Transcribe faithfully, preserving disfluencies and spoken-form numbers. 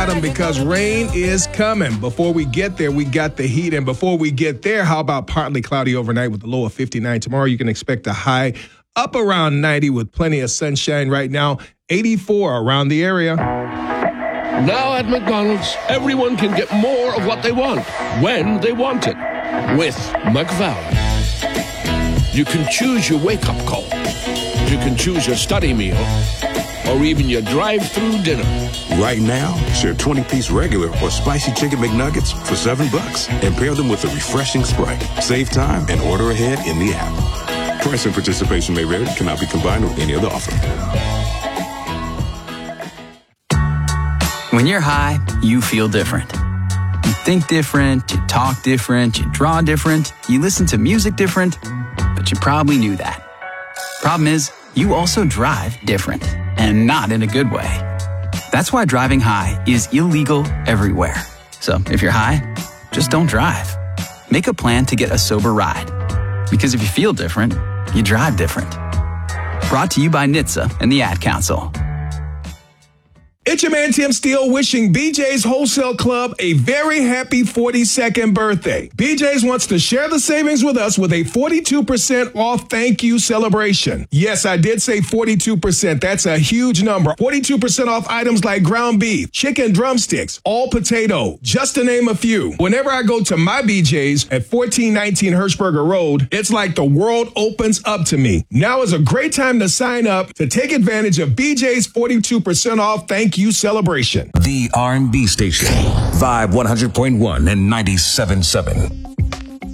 bottom because rain is coming. Before we get there, we got the heat. And before we get there, how about partly cloudy overnight with a low of fifty-nine? Tomorrow, you can expect a high up around ninety with plenty of sunshine. Right now, eighty-four around the area. Now at McDonald's, everyone can get more of what they want, when they want it, with McValue. You can choose your wake-up call. You can choose your study meal, or even your drive-through dinner. Right now, share twenty-piece regular or spicy chicken McNuggets for seven bucks and pair them with a refreshing Sprite. Save time and order ahead in the app. Price and participation may vary, cannot be combined with any other offer. When you're high, you feel different. You think different, you talk different, you draw different, you listen to music different, but you probably knew that. Problem is, you also drive different, and not in a good way. That's why driving high is illegal everywhere. So if you're high, just don't drive. Make a plan to get a sober ride. Because if you feel different, you drive different. Brought to you by N H T S A and the Ad Council. It's your man Tim Steele wishing B J's Wholesale Club a very happy forty-second birthday. B J's wants to share the savings with us with a forty-two percent off thank you celebration. Yes, I did say forty-two percent. That's a huge number. forty-two percent off items like ground beef, chicken drumsticks, all potato, just to name a few. Whenever I go to my B J's at fourteen nineteen Hirschberger Road, it's like the world opens up to me. Now is a great time to sign up to take advantage of B J's forty-two percent off thank you celebration. The R and B station, Vibe one hundred point one and ninety-seven point seven.